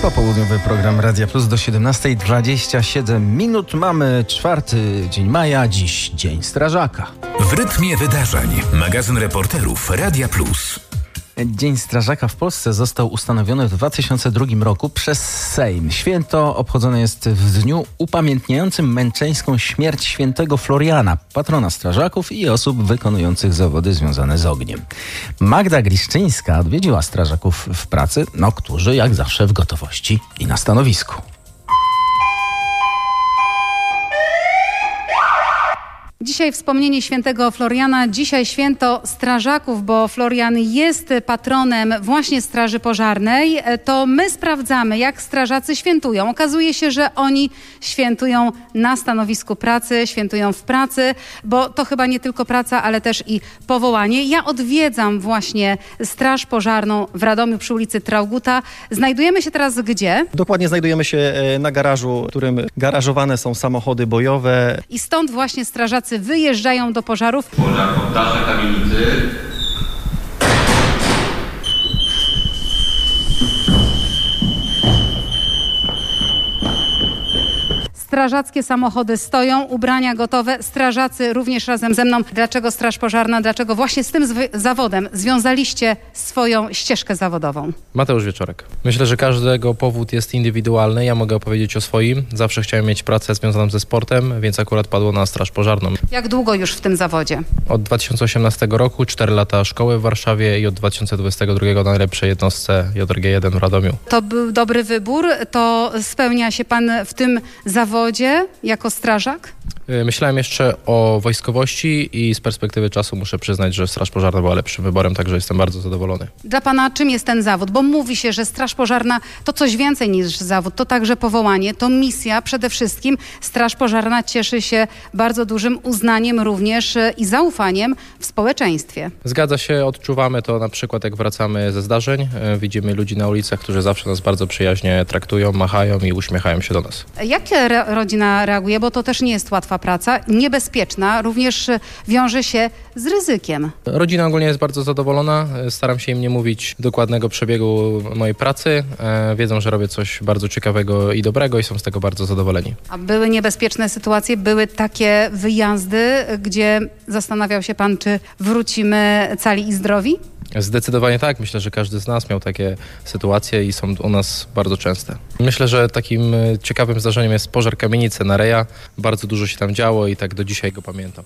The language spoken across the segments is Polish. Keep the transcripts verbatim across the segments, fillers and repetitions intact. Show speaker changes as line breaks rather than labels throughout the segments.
Popołudniowy program Radia Plus do siedemnastej dwadzieścia siedem minut. Mamy czwarty dzień maja, dziś Dzień Strażaka.
W rytmie wydarzeń. Magazyn reporterów Radia Plus.
Dzień Strażaka w Polsce został ustanowiony w dwa tysiące drugim roku przez Sejm. Święto obchodzone jest w dniu upamiętniającym męczeńską śmierć świętego Floriana, patrona strażaków i osób wykonujących zawody związane z ogniem. Magda Griszczyńska odwiedziła strażaków w pracy, no którzy jak zawsze w gotowości i na stanowisku.
Dzisiaj wspomnienie świętego Floriana, dzisiaj święto strażaków, bo Florian jest patronem właśnie Straży Pożarnej. To my sprawdzamy, jak strażacy świętują. Okazuje się, że oni świętują na stanowisku pracy, świętują w pracy, bo to chyba nie tylko praca, ale też i powołanie. Ja odwiedzam właśnie Straż Pożarną w Radomiu przy ulicy Traugutta. Znajdujemy się teraz gdzie?
Dokładnie znajdujemy się na garażu, w którym garażowane są samochody bojowe.
I stąd właśnie strażacy wyjeżdżają do pożarów.
Pożar w dachach kamienicy.
Strażackie samochody stoją, ubrania gotowe, strażacy również razem ze mną. Dlaczego Straż Pożarna, dlaczego właśnie z tym zwy- zawodem związaliście swoją ścieżkę zawodową?
Mateusz Wieczorek. Myślę, że każdego powód jest indywidualny. Ja mogę opowiedzieć o swoim. Zawsze chciałem mieć pracę związaną ze sportem, więc akurat padło na Straż Pożarną.
Jak długo już w tym zawodzie?
Od dwa tysiące osiemnastego roku, cztery lata szkoły w Warszawie i od dwa tysiące dwudziestego drugiego na najlepszej jednostce J R G jeden w Radomiu.
To był dobry wybór, to spełnia się pan w tym zawodzie jako strażak?
Myślałem jeszcze o wojskowości i z perspektywy czasu muszę przyznać, że Straż Pożarna była lepszym wyborem, także jestem bardzo zadowolony.
Dla pana czym jest ten zawód? Bo mówi się, że Straż Pożarna to coś więcej niż zawód, to także powołanie, to misja. Przede wszystkim Straż Pożarna cieszy się bardzo dużym uznaniem również i zaufaniem w społeczeństwie.
Zgadza się, odczuwamy to na przykład jak wracamy ze zdarzeń. Widzimy ludzi na ulicach, którzy zawsze nas bardzo przyjaźnie traktują, machają i uśmiechają się do nas.
Jak re- rodzina reaguje? Bo to też nie jest łatwa praca, niebezpieczna, również wiąże się z ryzykiem.
Rodzina ogólnie jest bardzo zadowolona. Staram się im nie mówić dokładnego przebiegu mojej pracy. Wiedzą, że robię coś bardzo ciekawego i dobrego i są z tego bardzo zadowoleni.
A były niebezpieczne sytuacje, były takie wyjazdy, gdzie zastanawiał się pan, czy wrócimy cali i zdrowi?
Zdecydowanie tak. Myślę, że każdy z nas miał takie sytuacje i są u nas bardzo częste. Myślę, że takim ciekawym zdarzeniem jest pożar kamienicy na Reja. Bardzo dużo się tam działo i tak do dzisiaj go pamiętam.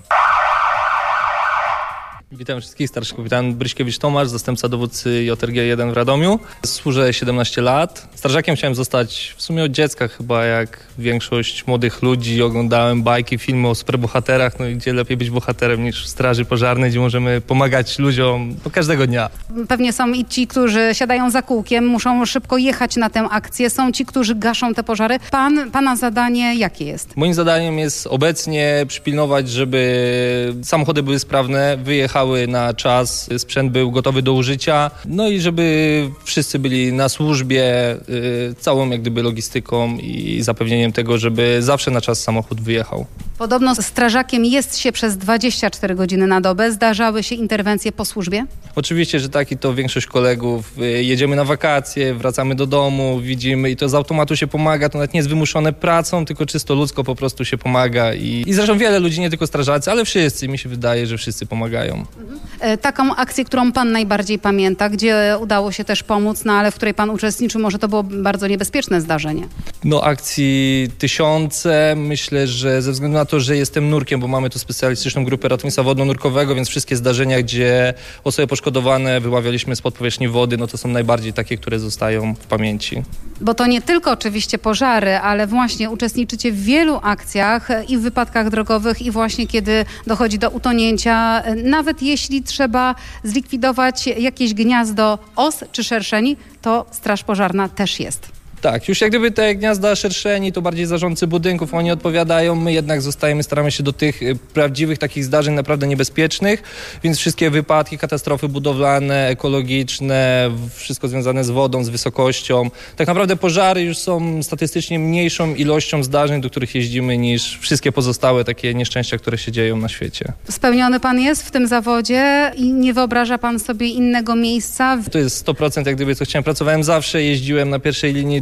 Witam wszystkich, starszy kapitan Bryśkiewicz Tomasz, zastępca dowódcy J R G jeden w Radomiu. Służę siedemnaście lat. Strażakiem chciałem zostać w sumie od dziecka chyba, jak większość młodych ludzi. Oglądałem bajki, filmy o superbohaterach, no i gdzie lepiej być bohaterem niż w Straży Pożarnej, gdzie możemy pomagać ludziom no, każdego dnia.
Pewnie są i ci, którzy siadają za kółkiem, muszą szybko jechać na tę akcję. Są ci, którzy gaszą te pożary. Pan, pana zadanie jakie jest?
Moim zadaniem jest obecnie przypilnować, żeby samochody były sprawne, wyjechały na czas, sprzęt był gotowy do użycia, no i żeby wszyscy byli na służbie y, całą jak gdyby logistyką i zapewnieniem tego, żeby zawsze na czas samochód wyjechał.
Podobno strażakiem jest się przez dwadzieścia cztery godziny na dobę. Zdarzały się interwencje po służbie?
Oczywiście, że tak i to większość kolegów. Y, jedziemy na wakacje, wracamy do domu, widzimy i to z automatu się pomaga. To nawet nie jest wymuszone pracą, tylko czysto ludzko po prostu się pomaga. I, i zresztą wiele ludzi, nie tylko strażacy, ale wszyscy, mi się wydaje, że wszyscy pomagają.
Mhm. Taką akcję, którą pan najbardziej pamięta, gdzie udało się też pomóc, no ale w której pan uczestniczył, może to było bardzo niebezpieczne zdarzenie.
No akcji tysiące. Myślę, że ze względu na to, że jestem nurkiem, bo mamy tu specjalistyczną grupę ratownictwa wodno-nurkowego, więc wszystkie zdarzenia, gdzie osoby poszkodowane wyławialiśmy spod powierzchni wody, no to są najbardziej takie, które zostają w pamięci.
Bo to nie tylko oczywiście pożary, ale właśnie uczestniczycie w wielu akcjach i w wypadkach drogowych i właśnie kiedy dochodzi do utonięcia, nawet jeśli trzeba zlikwidować jakieś gniazdo os czy szerszeni, to Straż Pożarna też jest.
Tak, już jak gdyby te gniazda szerszeni to bardziej zarządcy budynków, oni odpowiadają, my jednak zostajemy, staramy się do tych prawdziwych takich zdarzeń naprawdę niebezpiecznych, więc wszystkie wypadki, katastrofy budowlane, ekologiczne, wszystko związane z wodą, z wysokością. Tak naprawdę pożary już są statystycznie mniejszą ilością zdarzeń, do których jeździmy niż wszystkie pozostałe takie nieszczęścia, które się dzieją na świecie.
Spełniony pan jest w tym zawodzie i nie wyobraża pan sobie innego miejsca?
To jest sto procent jak gdyby co chciałem. Pracowałem zawsze, jeździłem na pierwszej linii do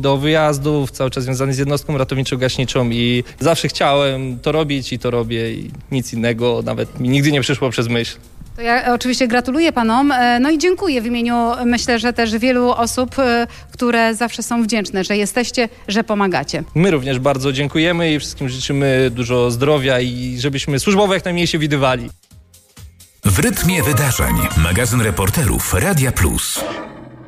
do wyjazdów, cały czas związany z jednostką ratowniczo-gaśniczą i zawsze chciałem to robić i to robię i nic innego nawet mi nigdy nie przyszło przez myśl.
To ja oczywiście gratuluję panom, e, no i dziękuję w imieniu, myślę, że też wielu osób, e, które zawsze są wdzięczne, że jesteście, że pomagacie.
My również bardzo dziękujemy i wszystkim życzymy dużo zdrowia i żebyśmy służbowo jak najmniej się widywali.
W rytmie wydarzeń. Magazyn reporterów Radia Plus.